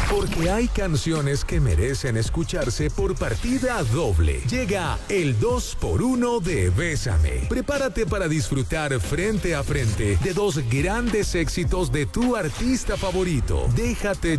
Porque hay canciones que merecen escucharse por partida doble. Llega el 2x1 de Bésame. Prepárate para disfrutar frente a frente de dos grandes éxitos de tu artista favorito. Déjate